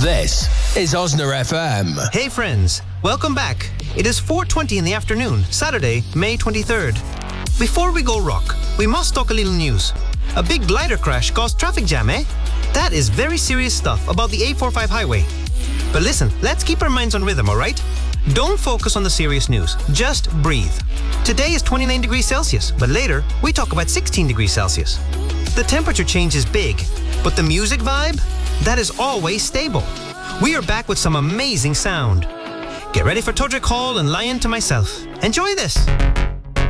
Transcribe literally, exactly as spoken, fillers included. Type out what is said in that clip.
This is Osna F M. Hey friends, welcome back. It is four twenty in the afternoon, Saturday, May twenty-third. Before we go rock, we must talk a little news. A big glider crash caused traffic jam, eh? That is very serious stuff about the A forty-five highway. But listen, let's keep our minds on rhythm, alright? Don't focus on the serious news, just breathe. Today is twenty-nine degrees Celsius, but later we talk about sixteen degrees Celsius. The temperature change is big, but the music vibe, that is always stable. We are back with some amazing sound. Get ready for Todrick Hall and Lion to Myself. Enjoy this!